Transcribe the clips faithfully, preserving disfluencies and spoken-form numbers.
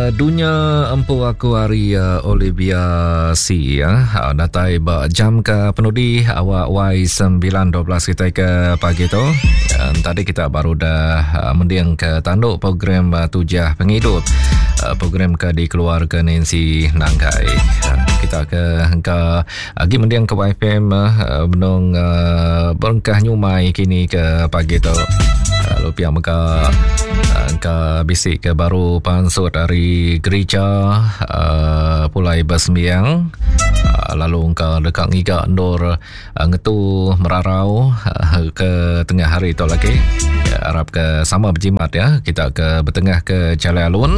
uh, dunia empu aku hari uh, Olivia C ya. Uh, datai ba jam ke penudi awak Y sembilan dua belas kita ke pagi tu. Uh, tadi kita baru dah uh, mendiang ke tanduk program uh, Tujah Penghidup. Uh, program ke di keluarga Nancy Nangkai. Uh, kita ke ke lagi uh, mendiang ke Y F M uh, benung uh, berengkah nyumai kini ke pagi tu. Uh, lupiah maka uh, ke bisik ke baru pansut dari gereja uh, pulai bersembiang uh, lalu ke dekat ngiga ndor uh, ngetu merarau uh, ke tengah hari tu lagi ya, harap ke sama berjimat ya kita ke bertengah ke Jalan Alun.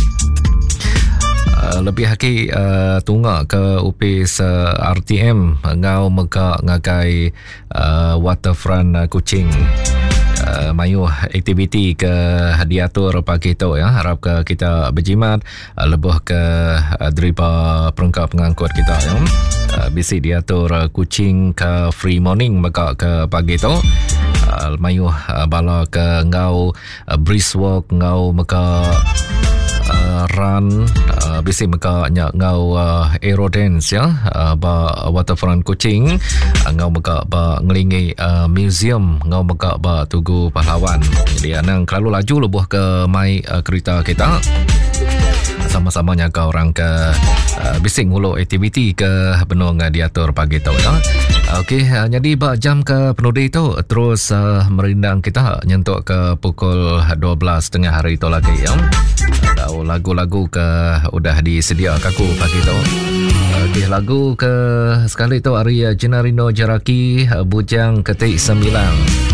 Uh, lebih haki uh, tunggak ke upis uh, R T M ngau meka ngagai uh, waterfront uh, Kuching. Uh, mayu aktiviti ke diatur pagi tu ya, harap ke kita berjimat uh, lebih ke uh, daripa perangkap pengangkut kita ya. Uh, bisi diatur uh, Kuching ke free morning maka ke pagi tu uh, mayu uh, bala ke ngau uh, brisk walk ngau maka Uh, run uh, bisi maka nyak ngau uh, aero dance ya uh, ba waterfront Kuching uh, ngau maka ba ngelingi uh, museum ngau maka ba Tugu Pahlawan. Jadi anang kelalu laju lebuh ke mai uh, kereta kita sama-sama nyaga orang ke uh, bising ngulu aktiviti ke benung uh, diatur pagi tu ya. Okey, uh, jadi ba jam ke penudi tu terus uh, merindang kita nyentuk ke pukul dua belas tengah hari tu lagi ya. Tahu lagu-lagu ke udah disedia kaku pagi tu. Okey, lagu ke sekali tu Arya Jenarino Jaraki Bujang Ketik Sembilan.